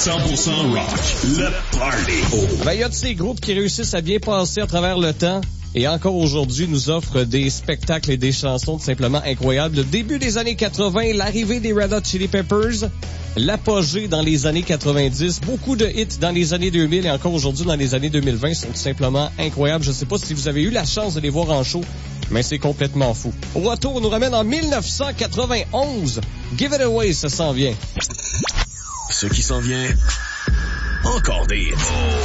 100% rock. Le party. Ben, il y a de ces groupes qui réussissent à bien passer à travers le temps et encore aujourd'hui nous offrent des spectacles et des chansons tout simplement incroyables. Le début des années 80, l'arrivée des Red Hot Chili Peppers, l'apogée dans les années 90, beaucoup de hits dans les années 2000 et encore aujourd'hui dans les années 2020 sont tout simplement incroyables. Je ne sais pas si vous avez eu la chance de les voir en show, mais c'est complètement fou. Au retour, on nous ramène en 1991. Give It Away, ça s'en vient. Ce qui s'en vient, encore des hits.